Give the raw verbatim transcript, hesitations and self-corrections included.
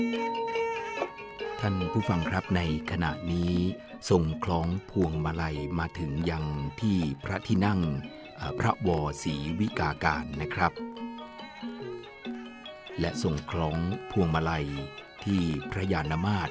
ท่านผู้ฟังครับในขณะนี้ส่งคล้องพวงมาลัยมาถึงยังที่พระที่นั่งพระวศรีวิกาการนะครับและส่งคล้องพวงมาลัยที่พระยานมาตร